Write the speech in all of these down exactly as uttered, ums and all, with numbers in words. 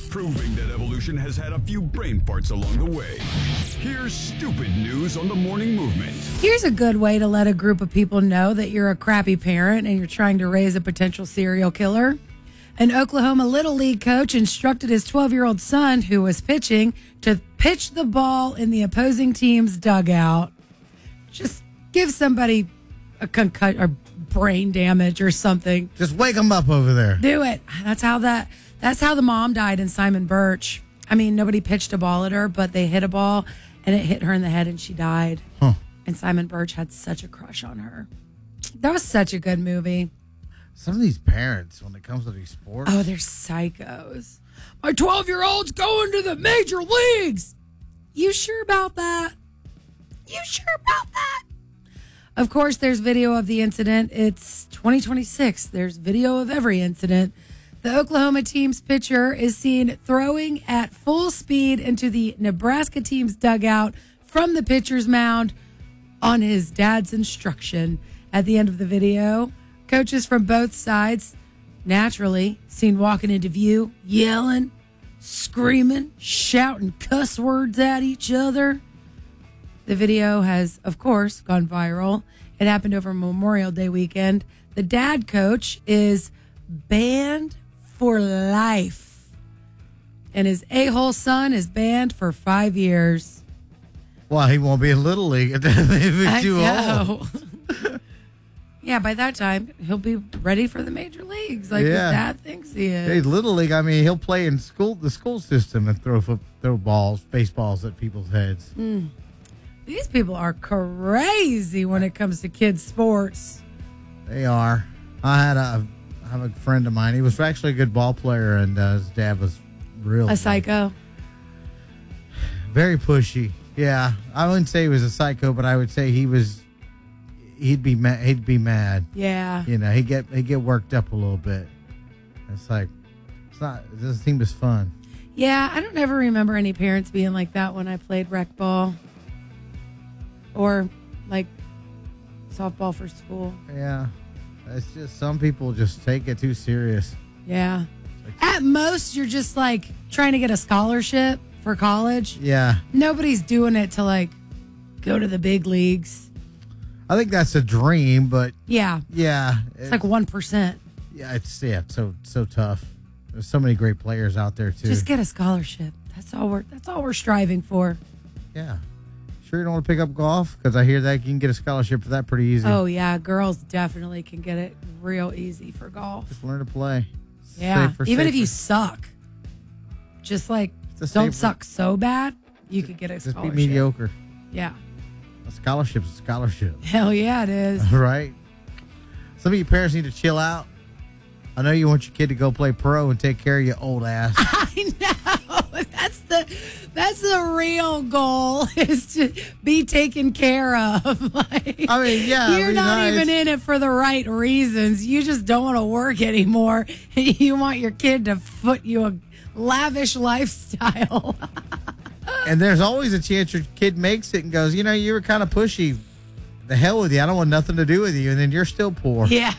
proving that evolution has had a few brain farts along the way. Here's stupid news on the morning movement. Here's a good way to let a group of people know that you're a crappy parent and you're trying to raise a potential serial killer. An Oklahoma Little League coach instructed his twelve-year-old son, who was pitching, to pitch the ball in the opposing team's dugout. Just give somebody a concussion or brain damage or something. Just wake them up over there. Do it. That's how that. That's how the mom died in Simon Birch. I mean, nobody pitched a ball at her, but they hit a ball and it hit her in the head and she died. Huh. And Simon Birch had such a crush on her. That was such a good movie. Some of these parents, when it comes to these sports. Oh, they're psychos. My twelve-year-old's going to the major leagues. You sure about that? You sure about that? Of course, there's video of the incident. It's twenty twenty-six. There's video of every incident. The Oklahoma team's pitcher is seen throwing at full speed into the Nebraska team's dugout from the pitcher's mound on his dad's instruction. At the end of the video, coaches from both sides, naturally, seen walking into view, yelling, screaming, shouting cuss words at each other. The video has, of course, gone viral. It happened over Memorial Day weekend. The dad coach is banned for life, and his a-hole son is banned for five years. Well, he won't be in Little League if he's too old. Yeah, by that time, he'll be ready for the major leagues like Yeah. his dad thinks he is. Hey, Little League, I mean, he'll play in school, the school system and throw fo- throw balls, baseballs at people's heads. Mm. These people are crazy when it comes to kids' sports. They are. I had a, I have a friend of mine. He was actually a good ball player, and uh, his dad was real. A psycho? Very pushy. Yeah, I wouldn't say he was a psycho, but I would say he was. He'd be mad. He'd be mad. Yeah. You know, he get he get worked up a little bit. It's like it's not. It doesn't seem as fun. Yeah, I don't ever remember any parents being like that when I played rec ball or like softball for school. Yeah, it's just some people just take it too serious. Yeah. At most, you're just like trying to get a scholarship for college. Yeah. Nobody's doing it to like go to the big leagues. I think that's a dream, but Yeah. yeah, It's like one percent. yeah, it's yeah, it's so so tough. There's so many great players out there too. Just get a scholarship. That's all we're that's all we're striving for. Yeah. Sure you don't want to pick up golf? Because I hear that you can get a scholarship for that pretty easy. Oh yeah, girls definitely can get it real easy for golf. Just learn to play. Yeah. Safer, Even if safer. you suck. Just like Just don't safer. suck so bad, you could get a Just scholarship. be mediocre. Yeah. A scholarship's a scholarship. Hell yeah, it is. Right? Some of you parents need to chill out. I know you want your kid to go play pro and take care of your old ass. I know. That's the that's the real goal is to be taken care of. Like, I mean, yeah, you're I mean, not nice. even in it for the right reasons. You just don't want to work anymore. You want your kid to foot you a lavish lifestyle. And there's always a chance your kid makes it and goes, you know, you were kind of pushy. The hell with you. I don't want nothing to do with you. And then you're still poor. Yeah.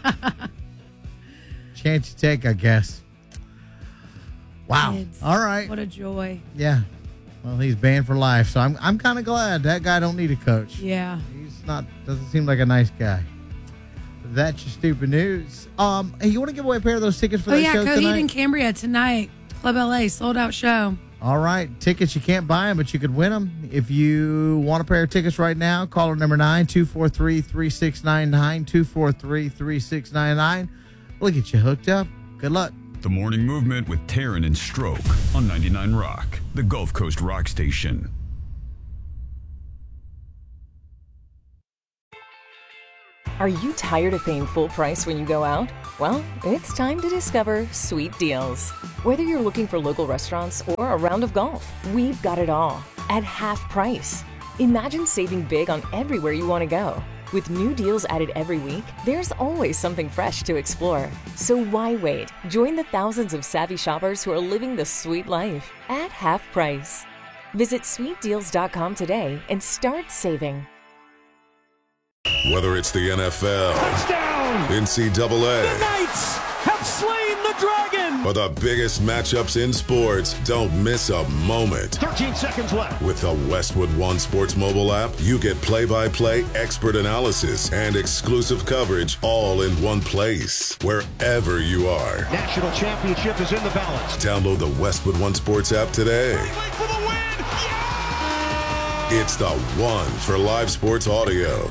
Chance you take, I guess. Wow. Kids. All right. What a joy. Yeah. Well, he's banned for life. So I'm I'm kind of glad that guy don't need a coach. Yeah. He's not, doesn't seem like a nice guy. That's your stupid news. Um, hey, you want to give away a pair of those tickets for Oh that yeah, show Coheed tonight? and Cambria tonight. Club L A, sold out show. All right. Tickets, you can't buy them, but you could win them. If you want a pair of tickets right now, caller number nine, two four three, three six nine nine, two four three, three six nine nine. We'll get you hooked up. Good luck. The Morning Movement with Taryn and Stroke on ninety-nine Rock, the Gulf Coast rock station. Are you tired of paying full price when you go out? Well, it's time to discover Sweet Deals. Whether you're looking for local restaurants or a round of golf, we've got it all at half price. Imagine saving big on everywhere you want to go. With new deals added every week, there's always something fresh to explore. So why wait? Join the thousands of savvy shoppers who are living the sweet life at half price. Visit sweet deals dot com today and start saving. Whether it's the N F L, Touchdown! N C double A, The Knights have slain the Dragon! For the biggest matchups in sports, don't miss a moment. thirteen seconds left. With the Westwood One Sports mobile app, you get play-by-play expert analysis and exclusive coverage all in one place, wherever you are. National championship is in the balance. Download the Westwood One Sports app today. For the win! Yeah! It's the one for live sports audio.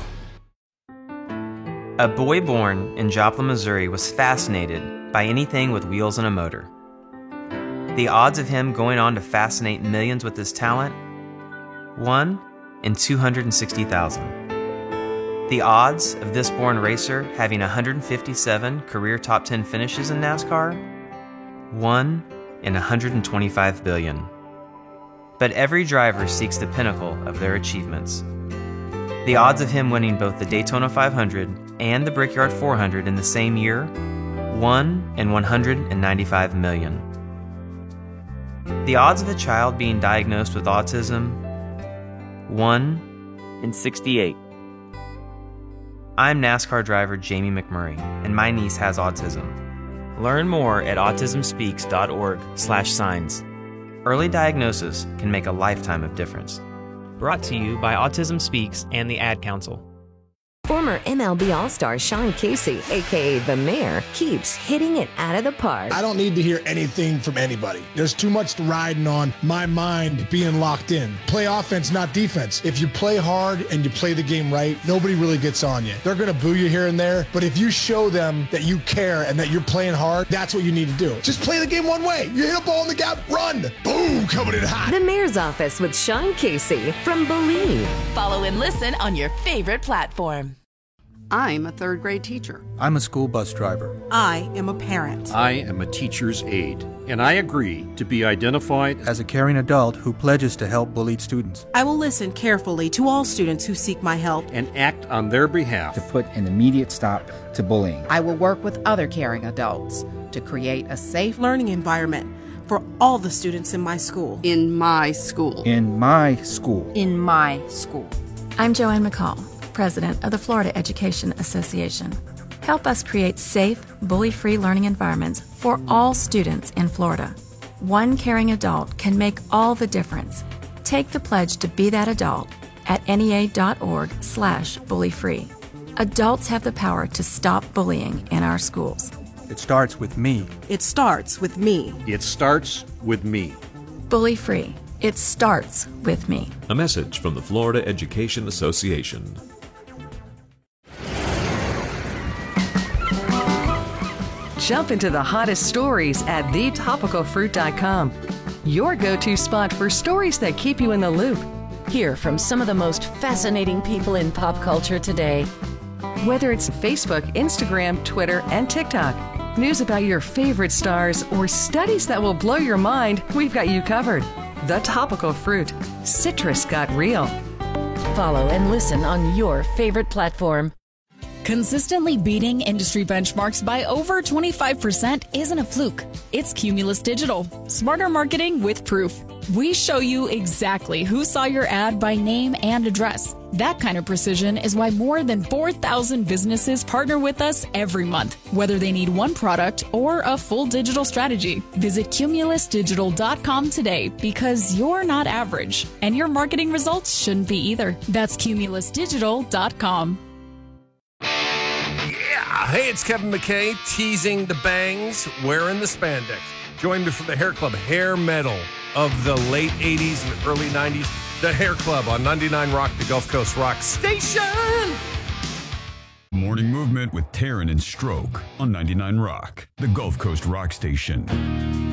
A boy born in Joplin, Missouri was fascinated by anything with wheels and a motor. The odds of him going on to fascinate millions with his talent? one in two hundred sixty thousand. The odds of this born racer having one hundred fifty-seven career top ten finishes in NASCAR? one in one hundred twenty-five billion. But every driver seeks the pinnacle of their achievements. The odds of him winning both the Daytona five hundred and the Brickyard four hundred in the same year? one in one hundred ninety-five million. The odds of a child being diagnosed with autism? one in sixty-eight. I'm NASCAR driver Jamie McMurray, and my niece has autism. Learn more at autism speaks dot org slash signs. Early diagnosis can make a lifetime of difference. Brought to you by Autism Speaks and the Ad Council. Former M L B All-Star Sean Casey, a k a. The Mayor, keeps hitting it out of the park. I don't need to hear anything from anybody. There's too much riding on my mind being locked in. Play offense, not defense. If you play hard and you play the game right, nobody really gets on you. They're going to boo you here and there, but if you show them that you care and that you're playing hard, that's what you need to do. Just play the game one way. You hit a ball in the gap, run. Boom, coming in hot. The Mayor's Office with Sean Casey from Believe. Follow and listen on your favorite platform. I'm a third grade teacher. I'm a school bus driver. I am a parent. I am a teacher's aide, and I agree to be identified as a caring adult who pledges to help bullied students. I will listen carefully to all students who seek my help and act on their behalf to put an immediate stop to bullying. I will work with other caring adults to create a safe learning environment for all the students in my school. In my school. In my school. In my school. I'm Joanne McCall, President of the Florida Education Association. Help us create safe, bully-free learning environments for all students in Florida. One caring adult can make all the difference. Take the pledge to be that adult at N E A dot org slash bully free. Adults have the power to stop bullying in our schools. It starts with me. It starts with me. It starts with me. Bully free. It starts with me. A message from the Florida Education Association. Jump into the hottest stories at the topical fruit dot com. Your go-to spot for stories that keep you in the loop. Hear from some of the most fascinating people in pop culture today. Whether it's Facebook, Instagram, Twitter, and TikTok, news about your favorite stars, or studies that will blow your mind, we've got you covered. The Topical Fruit. Citrus got real. Follow and listen on your favorite platform. Consistently beating industry benchmarks by over twenty-five percent isn't a fluke. It's Cumulus Digital. Smarter marketing with proof. We show you exactly who saw your ad by name and address. That kind of precision is why more than four thousand businesses partner with us every month, whether they need one product or a full digital strategy. Visit cumulus digital dot com today because you're not average, and your marketing results shouldn't be either. That's cumulus digital dot com. Hey, it's Kevin McKay, teasing the bangs, wearing the spandex. Join me for the Hair Club Hair Metal of the late eighties and early nineties. The Hair Club on ninety-nine Rock, the Gulf Coast Rock Station. Morning Movement with Taryn and Stroke on ninety-nine Rock, the Gulf Coast Rock Station.